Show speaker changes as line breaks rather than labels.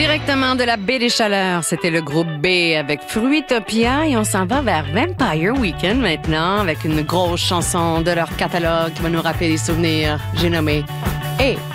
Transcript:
Directement de la baie des Chaleurs, c'était le groupe B avec Fruitopia et on s'en va vers Vampire Weekend maintenant avec une grosse chanson de leur catalogue qui va nous rappeler des souvenirs. J'ai nommé Hey!